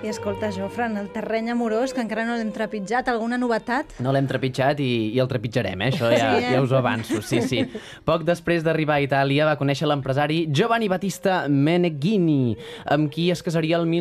I escolta, Jofre, en el terreny amorós, que encara no l'hem trepitjat, alguna novetat? No l'hem trepitjat i el trepitjarem, això ja us ho avanço, sí. Poc després d'arribar a Itàlia va conèixer l'empresari Giovanni Battista Meneghini, amb qui es casaria el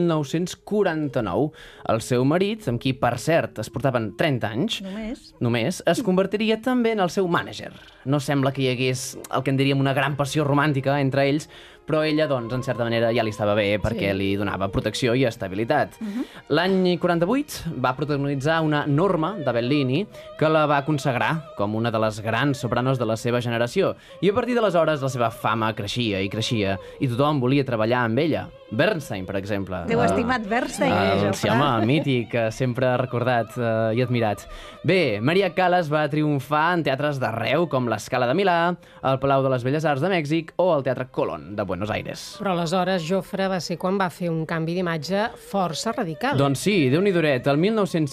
1949. El seu marit, amb qui, per cert, es portaven 30 anys, només, es convertiria també en el seu mànager. No sembla que hi hagués el que en diríem una gran passió romàntica entre ells, però ella, doncs, en certa manera ja li estava bé perquè li donava protecció i estabilitat. L'any 48 va protagonitzar una Norma de Bellini que la va consagrar com una de les grans sopranos de la seva generació. I a partir d'aleshores la seva fama creixia i creixia i tothom volia treballar amb ella. Bernstein, per exemple. Teu estimat Bernstein, Jofre. Sí, home, mític, sempre recordat i admirat. Bé, Maria Callas va triomfar en teatres d'arreu, com l'Escala de Milà, el Palau de les Belles Arts de Mèxic o el Teatre Colón de Buenos Aires. Però aleshores, Jofre, va ser quan va fer un canvi d'imatge força radical. Doncs sí, Déu-n'hi-doret. El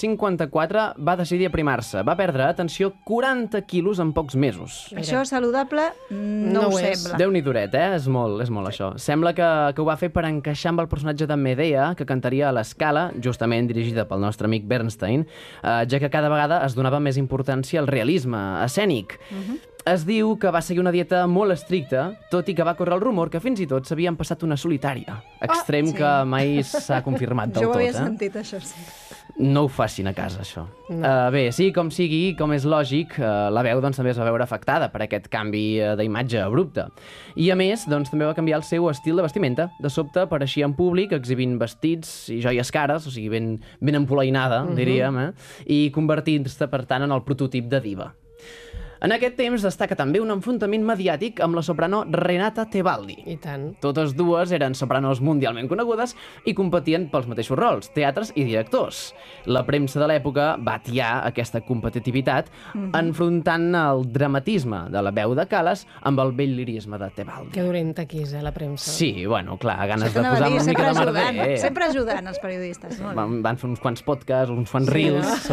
1954 va decidir aprimar-se. Va perdre, atenció, 40 quilos en pocs mesos. Això saludable no ho sembla. Déu-n'hi-doret, és molt això. Sembla que ho va fer per encaixar amb el personatge de Medea, que cantaria a l'Escala, justament dirigida pel nostre amic Bernstein, ja que cada vegada es donava més importància al realisme escènic. Es diu que va seguir una dieta molt estricta, tot i que va córrer el rumor que fins i tot s'havien passat una solitària. Extrem que mai s'ha confirmat del tot. Jo ho havia sentit, això sí. No ho facin a casa, això. Bé, sí, com sigui, com és lògic, la veu doncs, també es va veure afectada per aquest canvi d'imatge abrupte. I a més, doncs, també va canviar el seu estil de vestimenta. De sobte apareixia en públic exhibint vestits i joies cares, o sigui, ben empolainada, diríem, i convertint-se, per tant, en el prototip de diva. En aquest temps destaca també un enfrontament mediàtic amb la soprano Renata Tebaldi. I tant. Totes dues eren sopranos mundialment conegudes i competien pels mateixos rols, teatres i directors. La premsa de l'època va atiar aquesta competitivitat enfrontant el dramatisme de la veu de Callas amb el bell lirisme de Tebaldi. Que dolenta que és, la premsa. Sí, bueno, clar, ganes de posar una mica de merder. Sempre ajudant els periodistes. Van fer uns quants podcasts, uns quants reels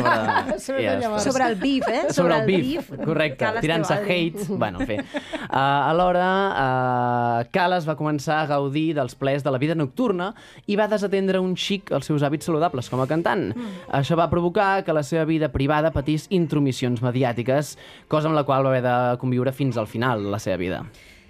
sobre el beef, sobre el beef, correcte. Tirant-se hate. Bueno, en fi. Alhora, Callas va començar a gaudir dels plaers de la vida nocturna i va desatendre un xic els seus hàbits saludables com a cantant. Això va provocar que la seva vida privada patís intromissions mediàtiques, cosa amb la qual va haver de conviure fins al final de la seva vida.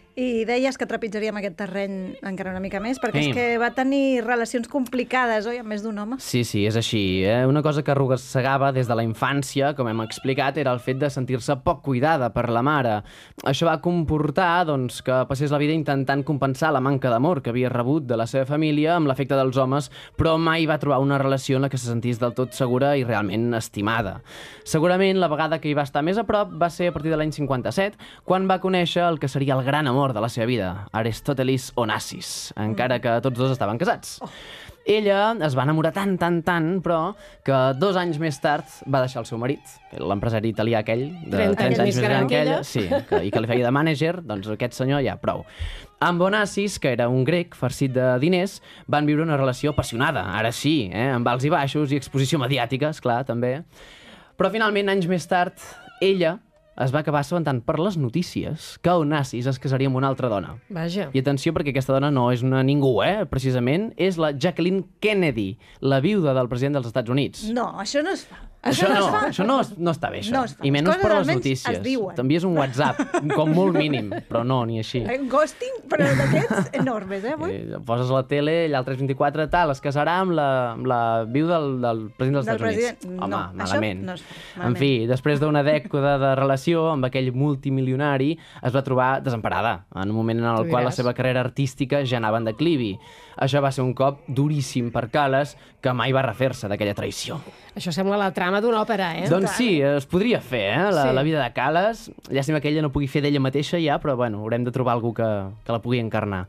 I deies que trepitjaríem aquest terreny encara una mica més, perquè és que va tenir relacions complicades, oi?, amb més d'un home. Sí, és així. Una cosa que arrossegava des de la infància, com hem explicat, era el fet de sentir-se poc cuidada per la mare. Això va comportar doncs, que passés la vida intentant compensar la manca d'amor que havia rebut de la seva família amb l'afecte dels homes, però mai va trobar una relació en la que se sentís del tot segura i realment estimada. Segurament la vegada que hi va estar més a prop va ser a partir de l'any 57, quan va conèixer el que seria el gran amor de la seva vida, Aristotelis Onassis, encara que tots dos estaven casats. Ella es va enamorar tant, però que 2 anys més tard va deixar el seu marit, l'empresari italià aquell, de 30 anys més gran que ella, sí, i que li feia de mànager, doncs aquest senyor ja prou. Amb Onassis, que era un grec farcit de diners, van viure una relació apassionada, ara sí, amb alts i baixos i exposició mediàtica, esclar, també. Però finalment, anys més tard, ella es va acabar assabentant per les notícies que Onassis es casaria amb una altra dona. Vaja. I atenció, perquè aquesta dona no és una ningú, precisament, és la Jacqueline Kennedy, la viuda del president dels Estats Units. No, això no es fa. Això no està bé, això. No es fa. I menys per les notícies. Es diuen. T'envies un WhatsApp, com molt mínim, però no, ni així. Ghosting, però d'aquests enormes, avui. Poses a la tele, allà al 324, tal, es casarà amb la viuda del president dels Estats Units. Home, malament. No es fa. En fi, després d'una dècada de relació amb aquell multimilionari, es va trobar desemparada, en un moment en el qual la seva carrera artística ja anava en declivi. Això va ser un cop duríssim per Callas, que mai va refer-se d'aquella traïció. Això sembla la trama d'una òpera, Doncs sí, es podria fer, la vida de Callas. Llàstima que ella no pugui fer d'ella mateixa ja, però bueno, haurem de trobar algú que la pugui encarnar.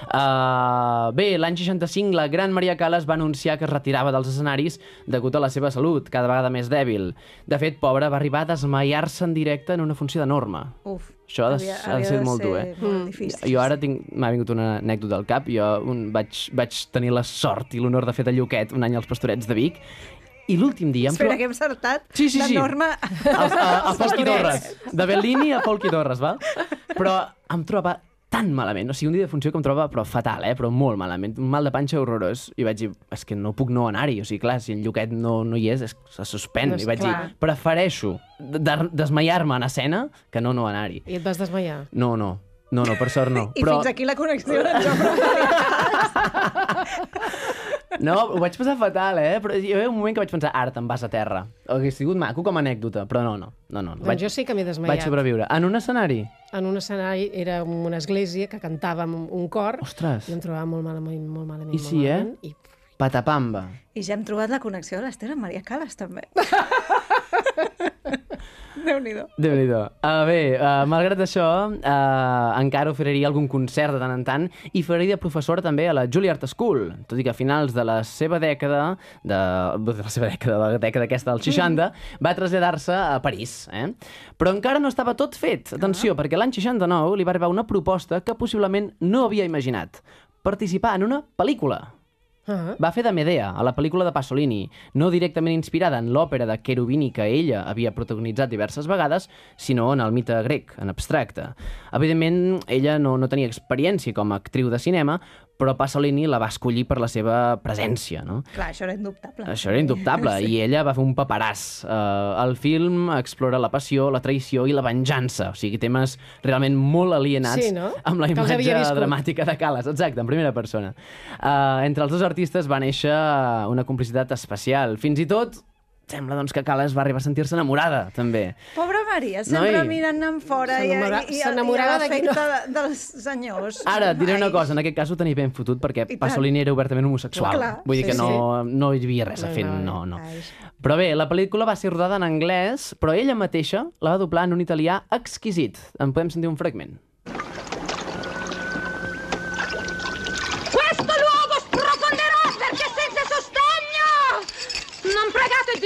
Bé, l'any 65 la gran Maria Callas va anunciar que es retirava dels escenaris degut a la seva salut, cada vegada més dèbil. De fet, pobra, va arribar a desmaiar-se en directe en una funció de Norma. Uf. Això ha de ser molt dur, molt difícil. Jo ara m'ha vingut una anècdota al cap. Jo vaig tenir la sort i l'honor de fer de Lluquet un any als Pastorets de Vic. I l'últim dia... Espera, que hem encertat la Norma... A Folky Torres. De Bellini a Folky Torres, val? Però em trobava tan malament, o sigui, un dia de funció que em troba però fatal, però molt malament, un mal de panxa horrorós, i vaig dir, és que no puc no anar-hi, o sigui, clar, si en Lluquet no hi és se suspèn, i vaig dir, prefereixo desmaiar-me en escena que no anar-hi. I et vas desmaiar? No, per sort no. I fins aquí la connexió d'en Joan. No, ho vaig passar fatal, però hi va un moment que vaig pensar, ara te'n vas a terra. Hauria sigut maco com a anècdota, però no. Doncs jo sí que m'he desmaiat. Vaig sobreviure. En un escenari? En un escenari, era una església que cantàvem un cor. Ostres. I em trobava molt malament, molt malament. I sí, I... Patapamba. I ja hem trobat la connexió de l'Esther amb Maria Calas, també. Déu-n'hi-do. Déu-n'hi-do. Bé, malgrat això, encara oferiria algun concert de tant en tant i faria de professora també a la Juilliard School, tot i que a finals de la seva dècada, la dècada aquesta dels 60, va traslladar-se a París. Però encara no estava tot fet. Atenció, perquè l'any 69 li va arribar una proposta que possiblement no havia imaginat. Participar en una pel·lícula. Va fer de Medea, a la pel·lícula de Pasolini, no directament inspirada en l'òpera de Cherubini que ella havia protagonitzat diverses vegades, sinó en el mite grec, en abstracte. Evidentment, ella no tenia experiència com a actriu de cinema, però Pasolini la va escollir per la seva presència, no? Clar, això era indubtable. Això era indubtable, i ella va fer un paperàs. El film explora la passió, la traïció i la venjança, o sigui, temes realment molt alienats amb la imatge dramàtica de Calas. Exacte, en primera persona. Entre els dos artistes va néixer una complicitat especial. Fins i tot sembla doncs, que Calas va arribar a sentir-se enamorada, també. Pobra Maria, sempre mirant en fora i l'efecte dels senyors. Ara, et diré una cosa, en aquest cas ho tenia ben fotut perquè Pasolini era obertament homosexual. Vull dir que no hi havia res a fer, no. Però bé, la pel·lícula va ser rodada en anglès, però ella mateixa la va doblar en un italià exquisit. En podem sentir un fragment.